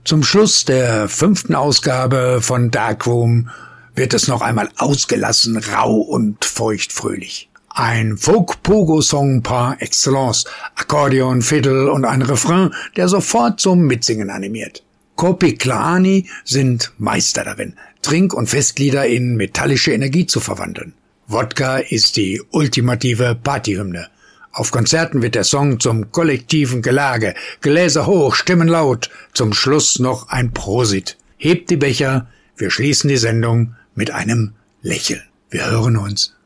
Zum Schluss der 5. Ausgabe von Darkroom wird es noch einmal ausgelassen, rau und feuchtfröhlich. Ein Folk-Pogo-Song par excellence, Akkordeon, Fiddle und ein Refrain, der sofort zum Mitsingen animiert. Kopi Klaani sind Meister darin, Trink- und Festlieder in metallische Energie zu verwandeln. Wodka ist die ultimative Partyhymne. Auf Konzerten wird der Song zum kollektiven Gelage, Gläser hoch, Stimmen laut, zum Schluss noch ein Prosit. Hebt die Becher, wir schließen die Sendung mit einem Lächeln. Wir hören uns.